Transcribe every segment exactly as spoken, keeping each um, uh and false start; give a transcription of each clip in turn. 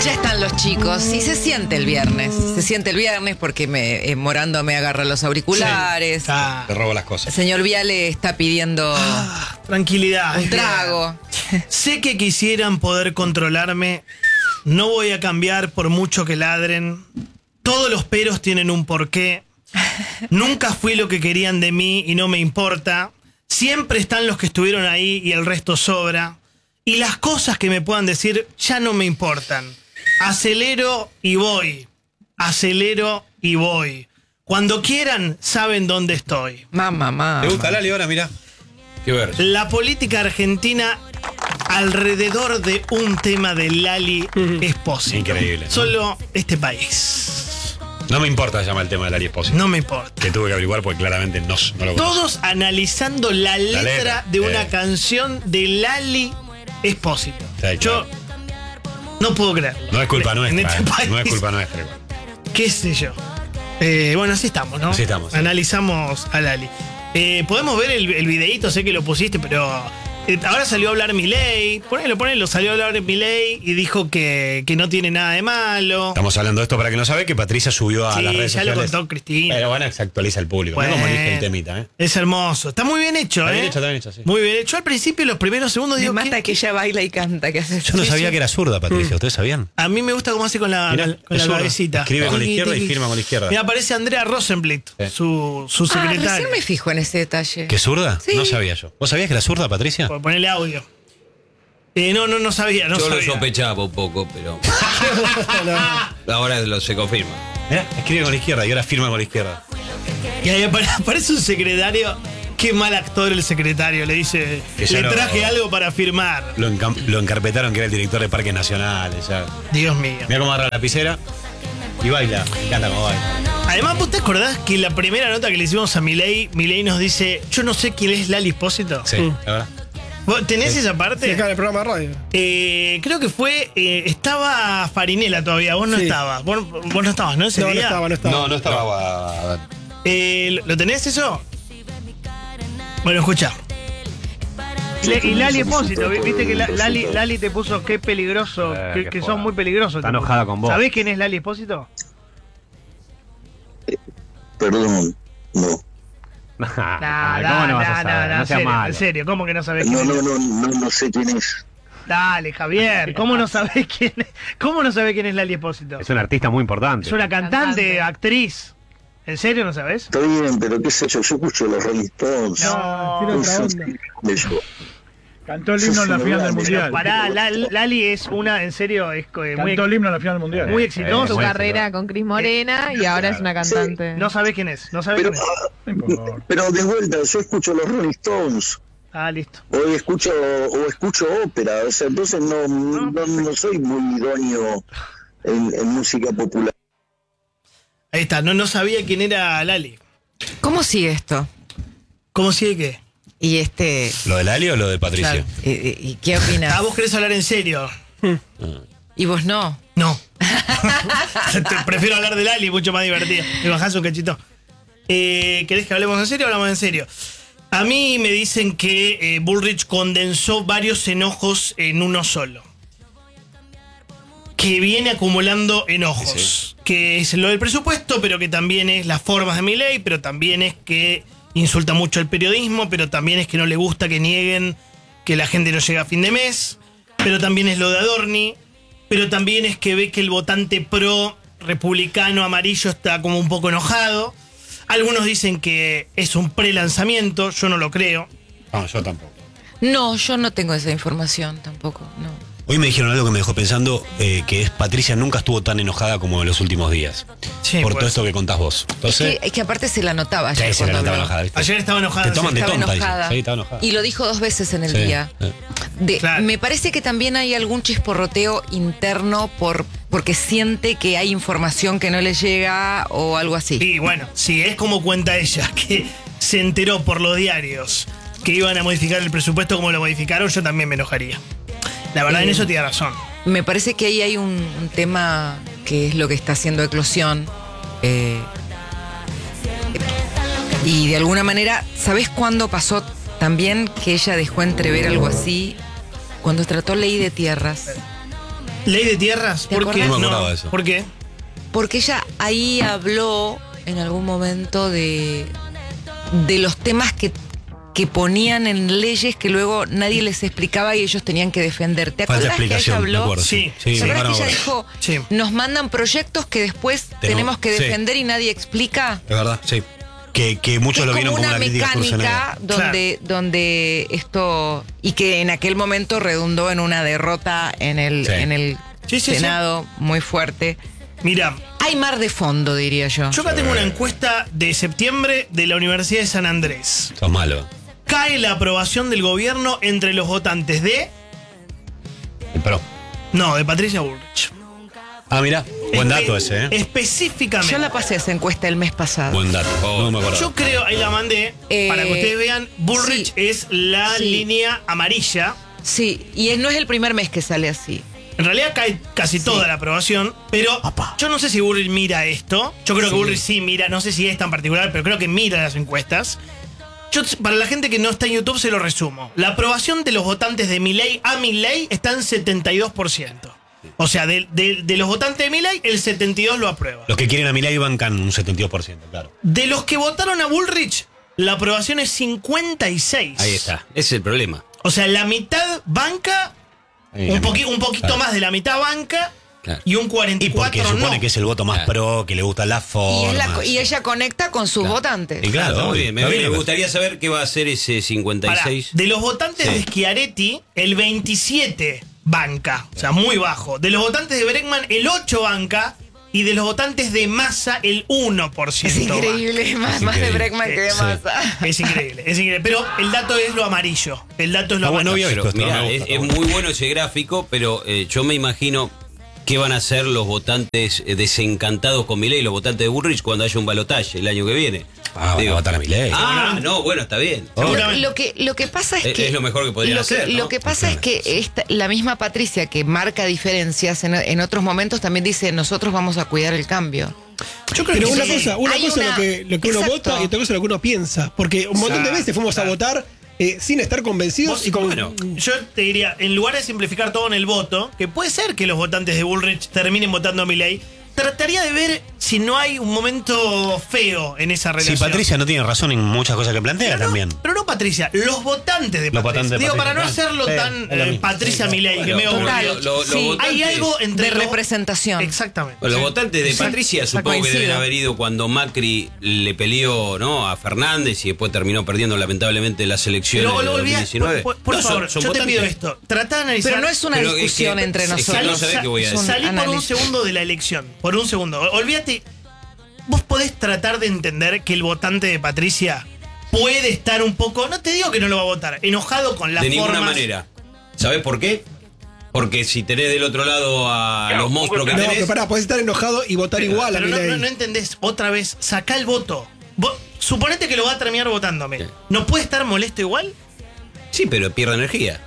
Ya están los chicos y se siente el viernes. Se siente el viernes porque me, eh, Morando me agarra los auriculares. Sí. Ah. Te robo las cosas. El señor Viale está pidiendo Ah, tranquilidad. un trago. Sé que quisieran poder controlarme. No voy a cambiar por mucho que ladren. Todos los peros tienen un porqué. Nunca fui lo que querían de mí y no me importa. Siempre están los que estuvieron ahí y el resto sobra. Y las cosas que me puedan decir ya no me importan. Acelero y voy. Acelero y voy. Cuando quieran, saben dónde estoy. Mamá, mamá. ¿Te gusta Lali ahora? Mirá. Qué ver. La política argentina alrededor de un tema de Lali Espósito. Increíble, ¿no? Solo este país. No me importa llamar el tema de Lali Espósito. No me importa. Que tuve que averiguar porque claramente no, no lo conozco. Todos analizando la letra, La letra, de una eh. canción de Lali Espósito. Sí, Yo claro. no puedo creerlo. No es culpa En nuestra. este eh. país, No es culpa nuestra. igual. qué sé yo. Eh, bueno, así estamos, ¿no? Así estamos, sí. Analizamos a Lali. Eh, Podemos ver el, el videíto, sé que lo pusiste, pero eh, ahora salió a hablar Milei. Ponelo, ponelo, salió a hablar Milei y dijo que, que no tiene nada de malo. Estamos hablando de esto para que no sabe que Patricia subió a Sí, las redes ya lo sociales. contó Cristina. Pero bueno, se actualiza el público. Bueno, No como elige el temita, ¿eh? es hermoso. Está muy bien hecho, Está ¿eh? bien hecho, está bien hecho, sí. Muy bien hecho. Al principio, los primeros segundos, Me digo, mata ¿qué- que ella baila y canta. Que hace Yo no Sí, sabía sí. que era zurda, Patricia. ¿Ustedes sabían? A mí me gusta cómo hace con la, Mirá, con es la zurda. cabecita. Escribe con la Tiqui, izquierda y tiqui. firma con la izquierda. Mira, aparece Andrea Rosenblit, Sí. su, su Ah, secretaria. recién me fijo en ese detalle. ¿Que zurda? Sí. No sabía yo. ¿Vos sabías que era zurda, Patricia? Por ponerle audio. Eh, no, no, no sabía, no Yo lo sabía. sospechaba un poco, pero ahora lo se confirma. Mirá, escribe con la izquierda y ahora firma con la izquierda. Y ahí apare- aparece un secretario. Qué mal actor el secretario. Le dice, Que ya le no- traje algo para firmar. Lo, encam- lo encarpetaron que era el director de Parques Nacionales. Ya. Dios mío. Mira cómo agarra la lapicera y baila. Me encanta cómo baila. Además, ¿vos te acordás que la primera nota que le hicimos a Milei, Milei nos dice, yo no sé quién es Lali Espósito? Sí, la verdad. ¿Vos tenés esa parte? Sí, acá en el programa de radio. Eh, creo que fue, eh, estaba Farinela todavía, vos no Sí. estabas, vos, vos no estabas, ¿no? Ese No, no día. estaba, no estaba. No, no estaba. Eh, ¿Lo tenés eso? Bueno, escucha. Y Lali Espósito, viste que la- Lali, Lali te puso qué peligroso, Eh, que, qué que joda. sos muy peligroso. Está te puso. enojada con vos. ¿Sabés quién es Lali Espósito? Perdón, no. Ay, ¿cómo no vas a saber? no, No en seas serio, malo. en serio, ¿cómo que no sabés quién No, es? no, no, no, no sé quién es. Dale, Javier, ¿cómo no sabés quién es? ¿Cómo no sabés quién es Lali Espósito? Es un artista muy importante. Es una cantante, Cantante. actriz. ¿En serio no sabés? Está bien, pero qué sé yo, yo escucho los Rolling Stones. No, tiene otra Eso onda. sí, de yo. Cantó el himno en la final del mundial. Pará, La- Lali es una, en serio, es eh, muy, Cantó el himno en la final del mundial. muy Eh, exitosa. Su Bueno, carrera con Cris Morena y ahora es una cantante. No sabés quién es, no sabés Pero, quién es. ah, No importa. pero de vuelta, yo escucho los Rolling Stones. Ah, listo. O escucho, o escucho ópera. O sea, entonces no, no, no soy muy idóneo en, en música popular. Ahí está, no, no sabía quién era Lali. ¿Cómo sigue esto? ¿Cómo sigue qué? Y este. ¿Lo de Lali o lo de Patricia? Claro. eh, eh, ¿Y qué opinas? Ah, vos querés hablar en serio. ¿Y vos no? No. Te- Prefiero hablar de Lali, mucho más divertido. Me bajás un cachito. Eh, ¿Querés que hablemos en serio o hablamos en serio? A mí me dicen que eh, Bullrich condensó varios enojos en uno solo. Que viene acumulando enojos. Que es lo del presupuesto, pero que también es las formas de Milei, pero también es que insulta mucho el periodismo, pero también es que no le gusta que nieguen que la gente no llega a fin de mes, pero también es lo de Adorni, pero también es que ve que el votante pro republicano amarillo está como un poco enojado. Algunos dicen que es un pre-lanzamiento, yo no lo creo. No, yo tampoco. No, yo no tengo esa información tampoco, no. Hoy me dijeron algo que me dejó pensando, eh, que es Patricia nunca estuvo tan enojada como en los últimos días. Sí, por pues. todo esto que contás vos. Es Entonces, que, es que aparte se la notaba sí, ayer se la cuando notaba habló. enojada, ¿viste? Ayer estaba enojada. Te toman sí. de Estaba tonta, dice. enojada. Sí, estaba enojada. Y lo dijo dos veces en el Sí, día. sí. De- Claro. Me parece que también hay algún chisporroteo interno por porque siente que hay información que no le llega o algo así. Y bueno, si es como cuenta ella, que se enteró por los diarios que iban a modificar el presupuesto como lo modificaron, yo también me enojaría. La verdad, en Eh. eso tiene razón. Me parece que ahí hay un, un tema que es lo que está haciendo eclosión. eh, y de alguna manera, ¿sabés cuándo pasó también que ella dejó entrever algo así? Cuando trató Ley de Tierras. Ley de tierras, ¿Te ¿por qué? acordás? No me acordaba de eso. ¿Por qué? Porque ella ahí habló en algún momento de, de los temas que, que ponían en leyes que luego nadie les explicaba y ellos tenían que defender. ¿Te Falta acuerdas que ella explicación, me habló? acuerdo. Sí. sí, ¿Te acuerdas ahora que ella me dijo, acuerdo. Sí. nos mandan proyectos que después Tenemos- tenemos que sí. defender y nadie explica? Es verdad, sí. Que, que muchos Es lo como vieron como una una crítica mecánica exclusionera. donde, donde esto, y que en aquel momento redundó en una derrota en el, Sí. en el Sí, sí, Senado muy fuerte. Mira, Hay mar de fondo, diría yo. yo acá tengo una encuesta de septiembre de la Universidad de San Andrés. Sos malo. Cae la aprobación del gobierno entre los votantes de... El pro. No, de Patricia Bullrich. Ah, mira, buen Espe- dato ese, ¿eh? Específicamente. Yo la pasé esa encuesta el mes pasado. Buen dato. No me acuerdo. Yo creo, ahí la mandé, Eh, para que ustedes vean, Bullrich sí. es la Sí. línea amarilla. Sí, y es- no es el primer mes que sale así. En realidad cae casi toda la aprobación, pero yo no sé si Bullrich mira esto. Yo creo que Bullrich sí mira, no sé si es tan particular, pero creo que mira las encuestas. Yo, para la gente que no está en YouTube, se lo resumo. La aprobación de los votantes de Milei a Milei está en setenta y dos por ciento. O sea, de, de- de los votantes de Milei, el setenta y dos por ciento lo aprueba. Los que quieren a Milei bancan un setenta y dos por ciento, claro. De los que votaron a Bullrich, la aprobación es cincuenta y seis. Ahí está. Ese es el problema. O sea, la mitad banca, Ahí, un, la poqui- mitad. un poquito Claro. más de la mitad banca, Claro. y un cuarenta y Y porque cuatro supone no. que es el voto más Claro. pro, que le gusta la Y, forma. es la- y ella conecta con sus votantes. Y claro, Está muy obvio, bien. Me, está me bien. gustaría saber qué va a hacer ese cincuenta y Pará, seis. de los votantes Sí. de Schiaretti, el veintisiete banca, o sea, muy bajo. De los votantes de Bregman, el ocho banca. Y de los votantes de Massa, el uno por Es ciento. increíble, más, más de increíble. Bregman que de Sí. Massa. Es increíble, es increíble. Pero el dato es lo amarillo. El dato es lo Ah, bueno, amarillo. había Pero, visto esto, mirá, me es, gusta, es me gusta. muy bueno ese gráfico, pero eh, yo me imagino qué van a hacer los votantes eh, desencantados con Milei, los votantes de Bullrich, cuando haya un balotaje el año que viene. Ah, van a votar a Milei. Ah, no, bueno, está bien. Lo, Seguramente. lo que, lo que pasa es Es- que. es lo mejor que podrían lo hacer, ¿no? Lo que pasa es que esta- la misma Patricia, que marca diferencias, en, en otros momentos también dice: nosotros vamos a cuidar el cambio. Yo creo Pero que una sí. cosa, una Hay cosa es una- lo que, lo que uno Exacto. vota y otra cosa es lo que uno piensa. Porque un montón de Exacto, veces fuimos a claro. votar eh, sin estar convencidos Vos- y con. bueno, Yo te diría, en lugar de simplificar todo en el voto, que puede ser que los votantes de Bullrich terminen votando a Milei, trataría de ver si no hay un momento feo en esa Si relación. Patricia no tiene razón en muchas cosas que plantea pero no, también. pero no Patricia, los votantes de Los Patricia. votantes de Digo, para no Patricia, hacerlo sí, tan es lo eh, mismo. Patricia Sí, Milei, que Bueno, medio pero Total. lo- lo- los Sí. votantes- Hay algo entre De los- representación. Exactamente. Los votantes de Exacto. Patricia supongo que coincido. deben haber ido cuando Macri le peleó, ¿no? a Fernández y después terminó perdiendo lamentablemente las elecciones Pero de lo dos mil olvidás, diecinueve. por, por No, son- favor, son yo te votantes. pido esto. Trata de analizar. Pero no es una Pero es discusión que- entre es que nosotros. no sabés qué voy a Es un decir. Salí por un análisis. segundo de la elección. Por un segundo. O- Olvídate. Vos podés tratar de entender que el votante de Patricia puede estar un poco, no te digo que no lo va a votar, enojado con la De forma. ninguna manera. ¿Sabés por qué? Porque si tenés del otro lado a los monstruos que No, tenés. pero pará, podés estar enojado y votar igual a Pero no, Milei. no, no entendés. Otra vez, sacá el voto. Vos- suponete que lo va a terminar votándome. Sí. ¿No puede estar molesto igual? Sí, pero pierde energía.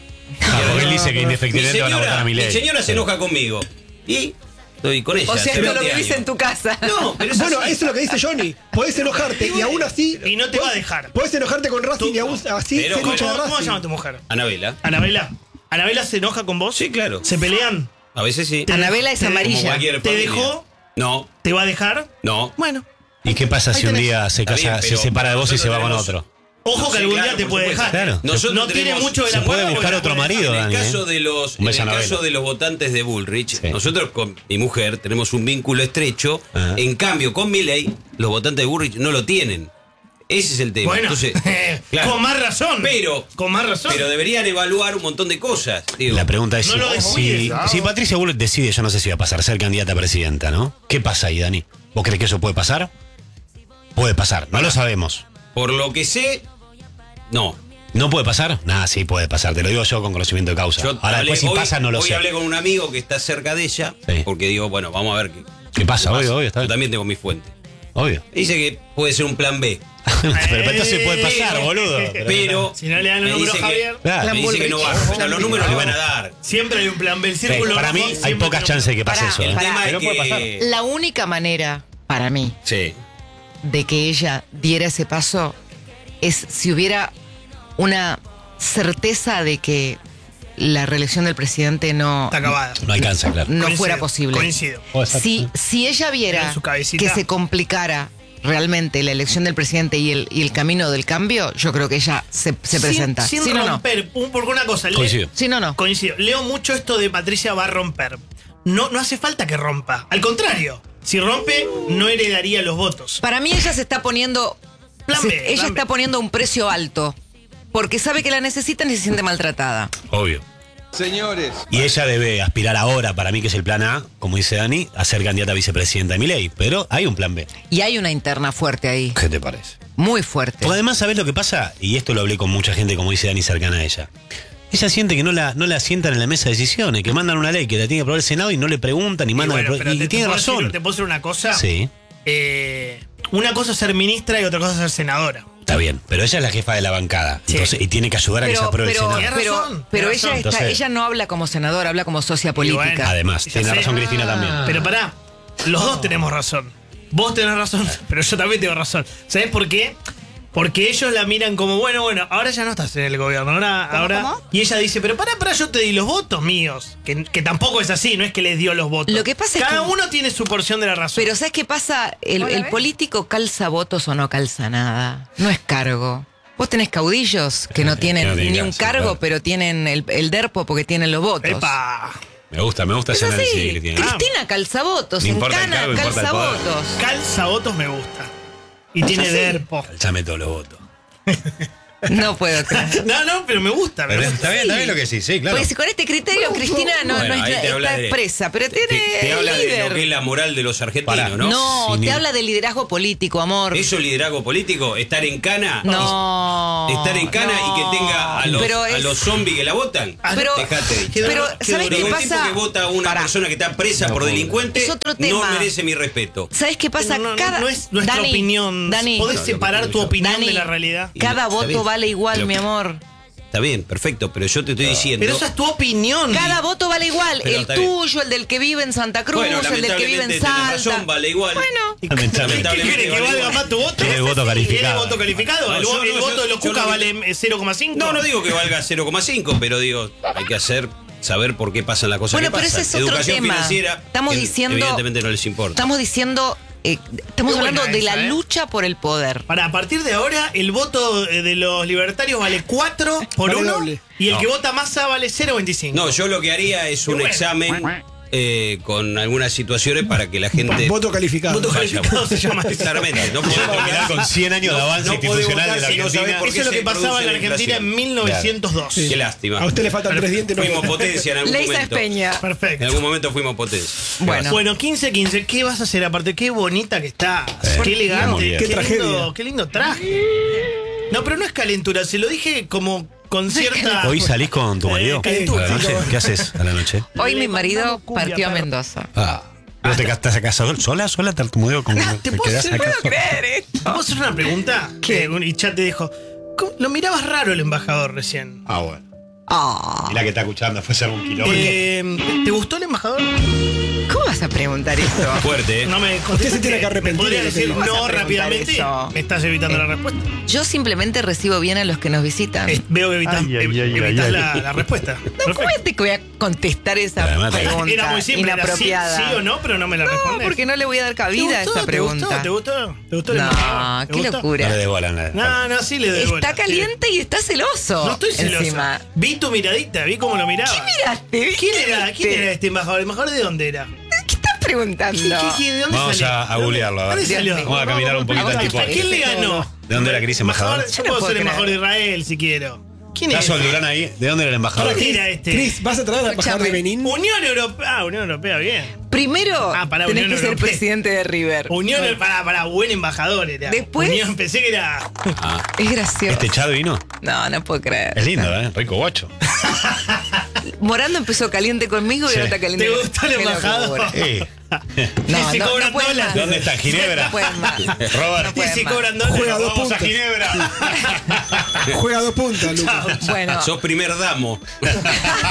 Ah, porque él dice que Mi indefectiblemente van a votar señora, a mi Milei. señora se enoja conmigo. Y estoy con ella. O sea, hace esto lo veinte vivís años. en tu casa. No, pero es Bueno, así. eso es lo que dice Johnny. Podés enojarte y aún así. Y no te podés- va a dejar. Podés enojarte con Racing Tú- y aún así Pero ser ¿Cómo, hincha de cómo se Racing. llama tu mujer? Anabela. Anabela. ¿Anabela se enoja con vos? Sí, claro. ¿Se pelean? A veces sí. Anabela es Te- Como amarilla. cualquier ¿Te familia. dejó? No, ¿Te va a dejar? no. Bueno. ¿Y qué pasa Ahí si un tenés. día se, Está casa, bien, se pero separa de vos y se va con nosotros otro? Ojo No, que sí, algún claro, día te por puede supuesto. dejar. Claro. Nosotros no tiene tenemos- mucho de se la puede cuerda, buscar pero otro puede marido, dejar. En el Dani, caso ¿eh? de los, Un en beso el a Anabela. caso de los votantes de Bullrich, Sí. nosotros con mi mujer tenemos un vínculo estrecho. Ajá. En cambio, con Milei, los votantes de Bullrich no lo tienen. Ese es el tema. Bueno, Entonces, claro. con más razón. Pero, con más razón. pero deberían evaluar un montón de cosas. digo. La pregunta es No si, lo descuides, si, ¿no? si Patricia Bullrich decide, yo no sé si va a pasar, ser candidata a presidenta, ¿no? ¿Qué pasa ahí, Dani? ¿Vos crees que eso puede pasar? Puede pasar, no lo sabemos. Por lo que sé, no. ¿No puede pasar? Nada, sí puede pasar, te lo digo yo con conocimiento de causa. Yo Ahora hablé- después si hoy, pasa no lo hoy sé. hablé con un amigo que está cerca de ella, Sí. porque digo, bueno, vamos a ver qué, ¿Qué pasa? qué Obvio, obvio, está Yo bien. también tengo mi fuente. Obvio. Dice que puede ser un plan B. Pero entonces puede pasar, boludo. Pero Si no le dan el me número dice a que- Javier, Claro. me dice que no va. O sea, los números le van a dar. siempre hay un plan B. El Sí, círculo para mí rojo hay siempre pocas tiene un chances de que pase Pará, eso. El ¿eh? pará. tema Pero es puede pasar. que... La única manera, para mí, Sí. de que ella diera ese paso es si hubiera una certeza de que la reelección del presidente no, Está acabada. No alcanza, claro. no Coincido, fuera posible. Coincido. Oh, exacto. Si, si ella viera En su cabecita. que se complicara realmente la elección del presidente y el, y el camino del cambio, yo creo que ella se, se presenta. Sin, sin ¿Sí o no? romper, un- porque una cosa, le- Coincido. Sí, no, no. coincido. Leo mucho esto de Patricia va a romper. No, no hace falta que rompa. Al contrario, si rompe, no heredaría los votos. Para mí ella se está poniendo. Plan se- B, ella plan B. está poniendo un precio alto. Porque sabe que la necesitan y se siente maltratada. Obvio. Señores. Y ella debe aspirar ahora, para mí que es el plan A, como dice Dani, a ser candidata a vicepresidenta de Milei. Pero hay un plan B. Y hay una interna fuerte ahí. ¿Qué te parece? Muy fuerte. Porque además, ¿sabés lo que pasa? Y esto lo hablé con mucha gente, como dice Dani, cercana a ella. Ella siente que no la, no la sientan en la mesa de decisiones, que mandan una ley que la tiene que aprobar el Senado y no le preguntan y Y, mandan. bueno, el pro- pero y, te- y te tiene puedo razón. decir- ¿Te puedo decir una cosa? Sí, Eh, una cosa es ser ministra y otra cosa es ser senadora. está bien. Pero ella es la jefa de la bancada. Sí. Entonces, y tiene que ayudar a que se Pero, apruebe pero, el Senado. Tenés pero, razón, pero tenés ella, razón. está, Entonces- ella no habla como senadora, habla como socia política. bueno. Además, Ya tiene sé. razón Cristina también. Pero pará, los dos tenemos razón. Vos tenés razón, pero yo también tengo razón. ¿Sabés por qué? Porque ellos la miran como, bueno, bueno, ahora ya no estás en el gobierno. Ahora, ahora. cómo? Y ella dice, pero pará, pará, yo te di los votos míos. Que, que tampoco es así, no es que les dio los votos. Lo que pasa es Cada que- uno tiene su porción de la razón. Pero ¿sabes qué pasa? El, el político calza votos o no calza nada. No es cargo. Vos tenés caudillos que no tienen que no tienen ni un calza, cargo, claro. pero tienen el, el derpo porque tienen los votos. ¡Epa! Me gusta, me gusta Es ese análisis así. que tiene. Cristina calza votos. No En importa el Cana cargo, importa calza el poder. votos. Calza votos me gusta. Y tiene sí. derpo. Calzame todos los votos. No puedo creer. No, no, pero me gusta. Me gusta. Está bien, está bien lo que sí, sí, claro. Porque si con este criterio Cristina no, Bueno, no ahí está, te habla está de- expresa, pero tiene Te, te habla de líder. lo que es la moral de los argentinos, Pará. ¿no? No, Sí, te ni- habla de liderazgo político, amor. ¿Eso es liderazgo político? ¿Estar en cana? No. ¿Estar en cana no. y que tenga a los, Pero a es- los zombies que la votan? Pero- Dejate de Qué Pero, duro, qué ¿sabes duro. qué Digo, el pasa? tipo que vota a una Pará. persona que está presa por delincuente Es otro no tema. merece mi respeto. ¿Sabes qué pasa? No, no, Cada... no es nuestra Dani, opinión. Dani, Podés No, separar lo que tu yo- opinión Dani, de la realidad. cada Está voto bien. vale igual, Pero- mi amor. Está bien, perfecto, pero yo te estoy diciendo... Pero esa es tu opinión. Cada voto vale igual. Pero el está bien. tuyo, el del que vive en Santa Cruz, Bueno, el del que vive en lamentablemente Salta. tenés razón, vale igual. Bueno. ¿Qué Lamentablemente. quiere que valga más tu voto? Tiene el voto calificado. ¿Tiene voto calificado? No, el yo vo- no, el yo- voto de los yo Cuca no- vale eh, cero coma cinco. No, no digo que valga cero coma cinco, pero digo, hay que hacer, saber por qué pasan las cosas Bueno, que pero pasan. ese es otro Educación tema. financiera, Estamos que diciendo- evidentemente no les importa. Estamos diciendo, eh, estamos Qué hablando buena de esa, la ¿eh? lucha por el poder. Para, a partir de ahora, el voto eh, de los libertarios vale cuatro por Vale uno. doble. Y el No. que vota masa vale cero coma veinticinco. No, yo lo que haría es un bueno. examen eh, con algunas situaciones para que la gente... Voto calificado. Voto vaya. calificado se llama eso. Claramente, no Yo podés me quedar con cien años de avance no podés institucional votar de la si no sabés Argentina. por qué Eso es lo se que pasaba en produce la la Argentina en inflación. mil novecientos dos. Qué lástima. A usted le faltan tres dientes. No Fuimos potencia en algún Leisa momento. Espeña. En Perfecto. algún momento fuimos potencia. Bueno. Bueno, quince quince, ¿qué vas a hacer aparte? Qué bonita que está. Sí. Qué elegante. Muy bien. Qué, Qué lindo, tragedia. qué lindo traje. No, pero no es calentura, se lo dije como con cierta. Hoy salís con tu marido. Eh, calentura. ¿A la noche? ¿Qué haces a la noche? Hoy mi marido mandamos cumbia, partió a perro. Mendoza. Ah. ¿No te estás acá sola? ¿Sola? ¿Tartamudeo? Con, ¿Te ¿Te puedo quedás hacer- acá puedo sola? esto? ¿Puedo hacer una pregunta? ¿Qué? Eh, y ya te dijo. ¿cómo- Lo mirabas raro el embajador recién. Ah, bueno. Ah, Y la que está escuchando fue ser un kilómetro. Eh, ¿Te gustó el embajador? ¿cómo vas a preguntar esto? Fuerte, ¿eh? No me Usted se tiene que arrepentir ¿Me podría de lo que decir dijo. Vas a no preguntar rápidamente? eso. Me estás evitando la respuesta. Yo simplemente recibo bien a los que nos visitan. Eh, Veo que evitas, Ay, ay, ev- ay, evitas ay, la, ay. la respuesta. No Perfecto. cuente que voy a contestar esa Además, pregunta Era muy simple, era sí, inapropiada. sí o no, pero no me la No, respondes. porque no le voy a dar ¿Te cabida a gustó? esa ¿Te gustó? pregunta. ¿Te gustó? ¿Te gustó el No, embajador? ¿Te qué gustó? No locura. le desbolan nada. No, no, sí le doy bola. Está caliente y está celoso. No estoy celoso. Encima. Vi tu miradita, vi cómo lo miraba. ¿Qué miraste? ¿Quién ¿Qué era, ¿Quién viste? era este embajador? ¿El embajador de dónde era? ¿Qué estás preguntando? ¿Qué- qué- qué- ¿De dónde Vamos salió? a- a ¿De dónde- googlearlo, a ver. ¿Dónde salió? Vamos a caminar un poquito Vamos a- antipo. ¿A quién le ganó? ¿De dónde era Cris, embajador? Yo Yo no puedo puedo ser embajador de creer. Israel si quiero. ¿Quién ¿Está es? Soldurán ahí? ¿De dónde era el embajador? ¿Quién era este? Cris, ¿vas a traer al embajador de Escúchame. Benín? Unión Europea. Ah, Unión Europea, bien. Primero, Ah, pará, tenés Unión que ser Europea. presidente de River. Unión, para, para, buen embajador era. Después- Unión, pensé que era. Es gracioso. ¿Este Chad vino? No, no puedo creer. Es lindo, ¿eh? Rico guacho. Morando empezó caliente conmigo y Sí. ahora está caliente ¿Te con- gustó el Qué embajador? locura. Eh. No, si no, cobran no pueden dólares. más. ¿Dónde está Ginebra? No pueden más. Robert. No Y pueden si más. cobran dólares. Juega dos Vamos a puntos. Ginebra. Juega dos puntos, Lucas. Bueno. Sos primer damo.